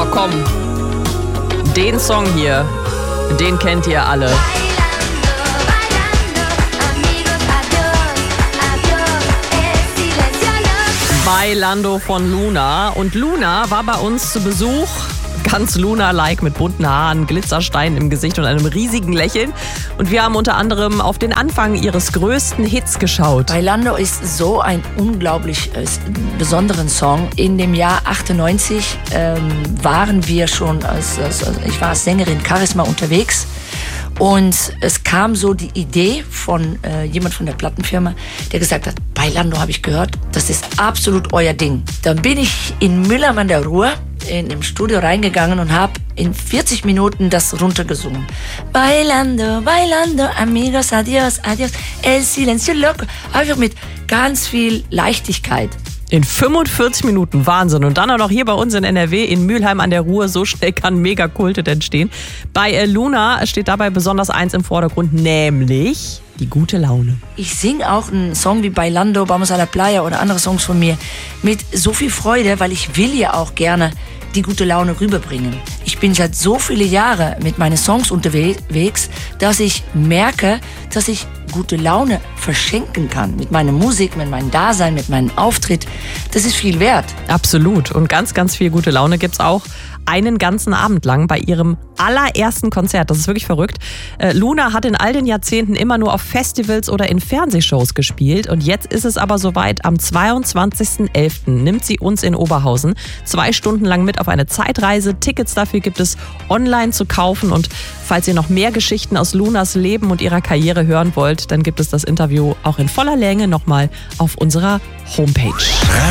Oh, komm. Den Song hier, den kennt ihr alle. Bailando von Luna. Und Luna war bei uns zu Besuch. Ganz Luna-like mit bunten Haaren, Glitzersteinen im Gesicht und einem riesigen Lächeln. Und wir haben unter anderem auf den Anfang ihres größten Hits geschaut. Bailando ist so ein unglaublich besonderen Song. In dem Jahr 98 waren wir schon, ich war als Sängerin Charisma unterwegs. Und es kam so die Idee von jemand von der Plattenfirma, der gesagt hat, Bailando habe ich gehört, das ist absolut euer Ding. Dann bin ich in Mülheim an der Ruhr in dem Studio reingegangen und habe in 40 Minuten das runtergesungen. Bailando, bailando, amigos, adios, adios, el silencio loco. Einfach mit ganz viel Leichtigkeit. In 45 Minuten, Wahnsinn. Und dann auch noch hier bei uns in NRW, in Mülheim an der Ruhr. So schnell kann Mega-Kultet entstehen. Bei Luna steht dabei besonders eins im Vordergrund, nämlich die gute Laune. Ich singe auch einen Song wie Bailando, Vamos a la Playa oder andere Songs von mir mit so viel Freude, weil ich will ja auch gerne die gute Laune rüberbringen. Ich bin seit so viele Jahre mit meinen Songs unterwegs, dass ich merke, dass ich gute Laune verschenken kann. Mit meiner Musik, mit meinem Dasein, mit meinem Auftritt. Das ist viel wert. Absolut. Und ganz, ganz viel gute Laune gibt's auch einen ganzen Abend lang bei ihrem allerersten Konzert. Das ist wirklich verrückt. Luna hat in all den Jahrzehnten immer nur auf Festivals oder in Fernsehshows gespielt. Und jetzt ist es aber soweit. Am 22.11. nimmt sie uns in Oberhausen 2 Stunden lang mit auf eine Zeitreise. Tickets dafür gibt es online zu kaufen. Und falls ihr noch mehr Geschichten aus Lunas Leben und ihrer Karriere hören wollt, dann gibt es das Interview auch in voller Länge nochmal auf unserer Homepage.